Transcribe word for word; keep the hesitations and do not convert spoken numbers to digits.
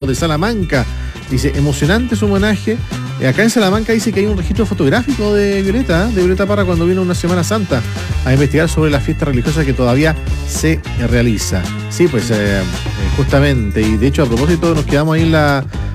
de Salamanca. Dice, emocionante su homenaje. Eh, acá en Salamanca dice que hay un registro fotográfico de Violeta, ¿eh? de Violeta Parra cuando vino una Semana Santa a investigar sobre la fiesta religiosa que todavía se realiza. Sí, pues eh, justamente, y de hecho a propósito nos quedamos ahí en la